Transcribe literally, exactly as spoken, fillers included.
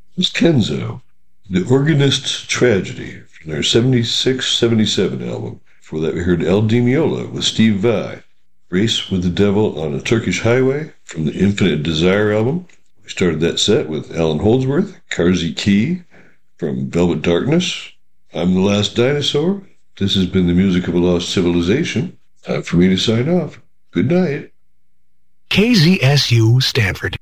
was Kenzo, The Organist's Tragedy, from their seventy-six seventy-seven album. Before that, we heard El Di Meola with Steve Vai, Race with the Devil on a Turkish Highway, from the Infinite Desire album. We started that set with Alan Holdsworth, Karzy Key, from Velvet Darkness. I'm the Last Dinosaur. This has been the music of a lost civilization. Time for me to sign off. Good night. K Z S U Stanford.